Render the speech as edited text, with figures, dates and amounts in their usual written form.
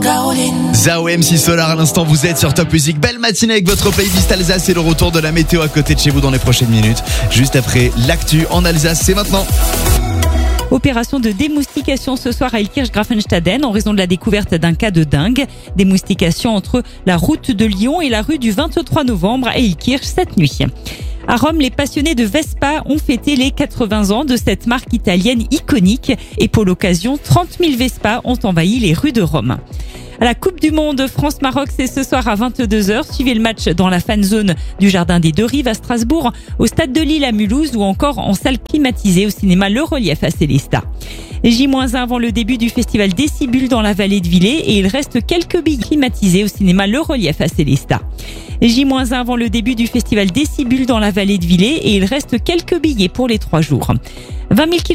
Zao MC Solar à l'instant, vous êtes sur Top Music. Belle matinée avec votre playlist Alsace et le retour de la météo à côté de chez vous dans les prochaines minutes. Juste après l'actu en Alsace, c'est maintenant. Opération de démoustication ce soir à Illkirch-Grafenstaden en raison de la découverte d'un cas de dengue. Démoustication entre la route de Lyon et la rue du 23 novembre à Illkirch cette nuit. À Rome, les passionnés de Vespa ont fêté les 80 ans de cette marque italienne iconique et pour l'occasion, 30 000 Vespa ont envahi les rues de Rome. À la Coupe du Monde France-Maroc, c'est ce soir à 22h. Suivez le match dans la fan zone du Jardin des Deux Rives à Strasbourg, au Stade de Lille à Mulhouse ou encore en salle climatisée au cinéma Le Relief à Célestat. J-1 avant le début du festival Décibule dans la vallée de Villers et il reste quelques billets climatisés au cinéma Le Relief à Célestat. J-1 avant le début du festival Décibule dans la vallée de Villers et il reste quelques billets pour les 3 jours. 20 000 km